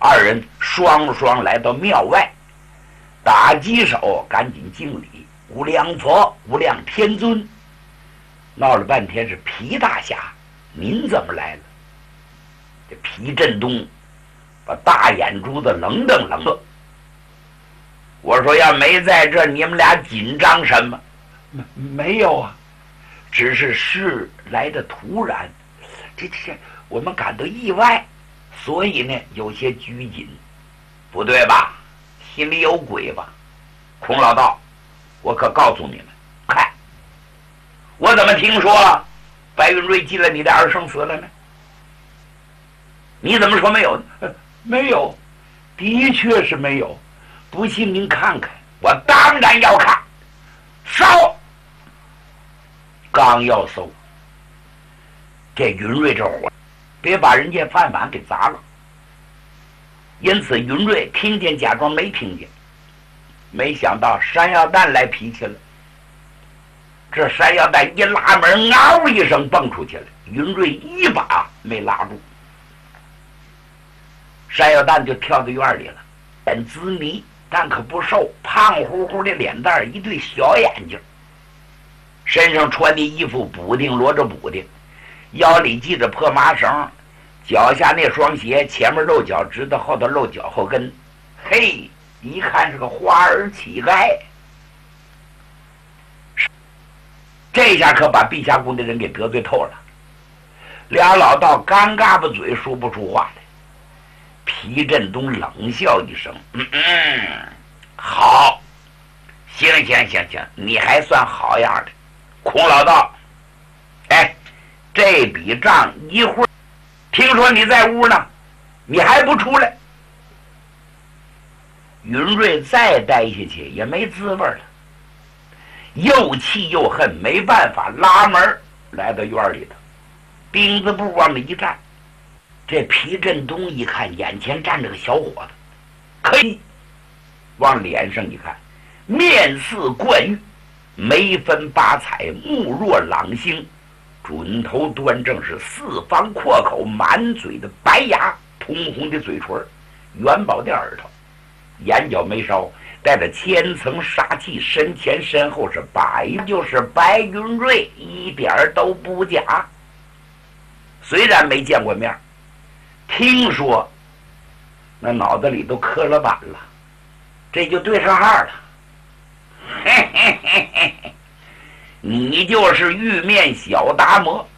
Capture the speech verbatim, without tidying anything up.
二人双双来到庙外，打几手，赶紧敬礼：“无量佛，无量天尊。”闹了半天是皮大侠，您怎么来了？这皮振东把大眼珠子愣瞪愣瞪。我说要没在这，你们俩紧张什么？ 没没有啊， 只是事来的突然，这这我们感到意外，所以呢有些拘谨，不对吧？心里有鬼吧？孔老道，我可告诉你们，看，我怎么听说白云瑞进了你的二圣寺了呢？你怎么说没有呢？ 呃没有，的确是没有。 不信您看看，我当然要看。烧！刚要搜，这云瑞这火，别把人家饭碗给砸了。因此云瑞听见假装没听见，没想到山药蛋来脾气了。这山药蛋一拉门，嗷一声蹦出去了，云瑞一把没拉住，山药蛋就跳到院里了，脸紫迷，但可不瘦，胖乎乎的脸蛋，一对小眼睛，身上穿的衣服补丁罗着补丁，腰里系着破麻绳，脚下那双鞋前面露脚趾头，后头露脚后跟，嘿，一看是个花儿乞丐。这下可把碧霞宫的人给得罪透了，俩老道干嘎巴嘴说不出话来。皮振东冷笑一声：“嗯嗯，好，行行行行，你还算好样的。”孔老道，哎，这笔账一会儿，听说你在屋呢，你还不出来？云瑞再待下去也没滋味了，又气又恨，没办法，拉门来到院里头，钉子步往里一站。这皮振东一看，眼前站着个小伙子，可以往脸上一看，面似冠玉，眉分八彩，目若朗星，准头端正，是四方阔口，满嘴的白牙，通红的嘴唇，元宝的耳朵，眼角眉梢带着千层杀气，身前身后是白，就是白云瑞，一点都不假。虽然没见过面，听说那脑子里都磕了板了，这就对上号了。嘿嘿嘿嘿，你就是玉面小达摩。